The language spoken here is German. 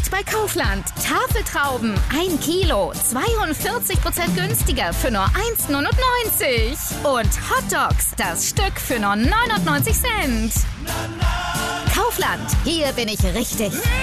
Jetzt bei Kaufland. Tafeltrauben 1 Kilo, 42% günstiger für nur 1,99 €. Und Hotdogs, das Stück für nur 99 Cent. Kaufland, hier bin ich richtig.